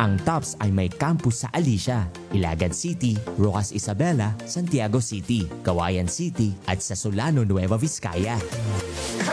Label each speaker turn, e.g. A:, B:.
A: Ang TOPS ay may campus sa Alicia, Ilagan City, Rojas Isabela, Santiago City, Cauayan City at sa Solano, Nueva Vizcaya.